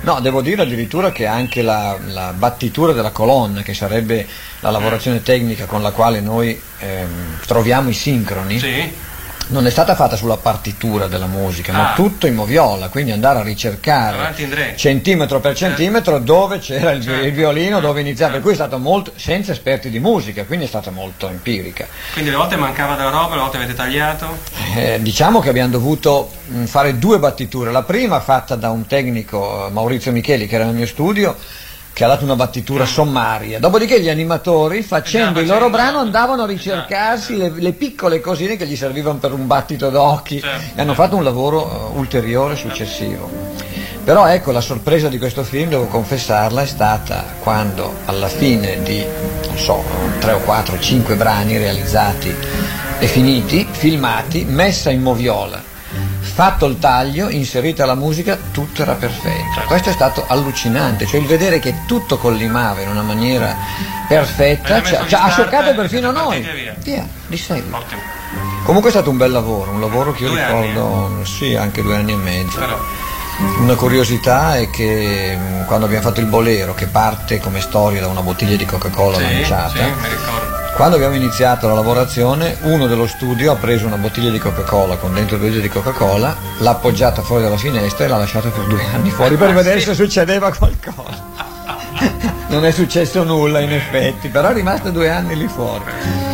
No, devo dire addirittura che anche la battitura della colonna, che sarebbe la lavorazione tecnica con la quale noi troviamo i sincroni, Sì. non è stata fatta sulla partitura della musica, ma tutto in moviola, quindi andare a ricercare Avanti, Indre. centimetro per centimetro dove c'era il violino, dove iniziava, per cui è stato molto, senza esperti di musica, quindi è stata molto empirica. Quindi le volte mancava della roba, le volte avete tagliato? Diciamo che abbiamo dovuto fare due battiture, la prima fatta da un tecnico, Maurizio Micheli, che era nel mio studio, che ha dato una battitura sommaria, dopodiché gli animatori, facendo il loro brano, andavano a ricercarsi le piccole cosine che gli servivano per un battito d'occhi, e hanno fatto un lavoro ulteriore successivo. Però ecco, la sorpresa di questo film, devo confessarla, è stata quando alla fine di, non so, 3 o 4, 5 brani realizzati e finiti, filmati, messa in moviola, fatto il taglio, inserita la musica, tutto era perfetto. Questo è stato allucinante, cioè il vedere che tutto collimava in una maniera perfetta, ha scioccato perfino noi. Via, di seguito. Ottimo. Comunque è stato un bel lavoro, un lavoro che io 2 ricordo, sì, anche 2 anni e mezzo. Però. Una curiosità è che quando abbiamo fatto il bolero, che parte come storia da una bottiglia di Coca-Cola lanciata, sì, mi ricordo. quando abbiamo iniziato la lavorazione, uno dello studio ha preso una bottiglia di Coca-Cola con dentro 2 litri di Coca-Cola, l'ha appoggiata fuori dalla finestra e l'ha lasciata per 2 anni fuori per vedere se succedeva qualcosa. Non è successo nulla in effetti, però è rimasta 2 anni lì fuori.